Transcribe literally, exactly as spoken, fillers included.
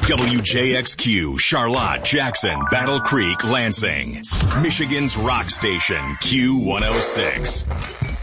W J X Q, Charlotte, Jackson, Battle Creek, Lansing. Michigan's rock station, Q one oh six.